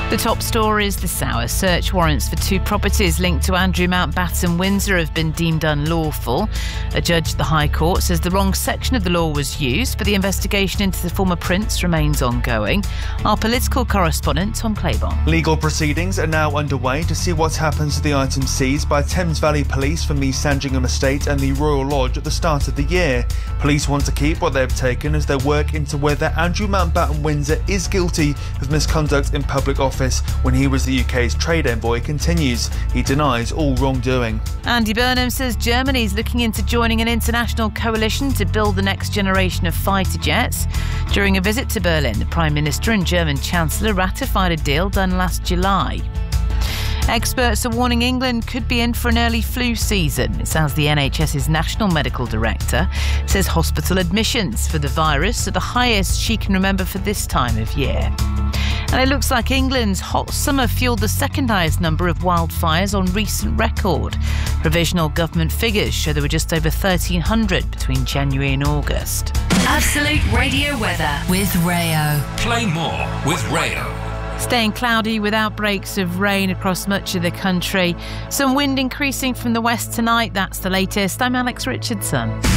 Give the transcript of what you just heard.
The top stories this hour. Search warrants for 2 properties linked to Andrew Mountbatten Windsor have been deemed unlawful. A judge at the High Court says the wrong section of the law was used, but the investigation into the former prince remains ongoing. Our political correspondent, Tom Claiborne. Legal proceedings are now underway to see what happens to the items seized by Thames Valley Police from the Sandringham Estate and the Royal Lodge at the start of the year. Police want to keep what they've taken as they work into whether Andrew Mountbatten Windsor is guilty of misconduct in public office when he was the UK's trade envoy continues. He denies all wrongdoing. Andy Burnham says Germany's looking into joining an international coalition to build the next generation of fighter jets. During a visit to Berlin, the Prime Minister and German Chancellor ratified a deal done last July. Experts are warning England could be in for an early flu season. It's as the NHS's National Medical Director says hospital admissions for the virus are the highest she can remember for this time of year. And it looks like England's hot summer fueled the second highest number of wildfires on recent record. Provisional government figures show there were just over 1,300 between January and August. Absolute Radio weather with Rayo. Play more with Rayo. Staying cloudy with outbreaks of rain across much of the country. Some wind increasing from the west tonight. That's the latest. I'm Alex Richardson.